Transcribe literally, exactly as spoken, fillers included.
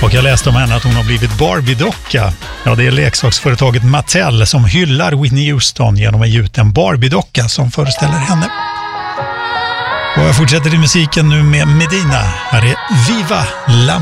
Och jag läste om henne att hon har blivit Barbie-docka. Ja, det är leksaksföretaget Mattel som hyllar Whitney Houston genom att ge ut en Barbie-docka som föreställer henne. Och jag fortsätter i musiken nu med Medina. Här är Viva la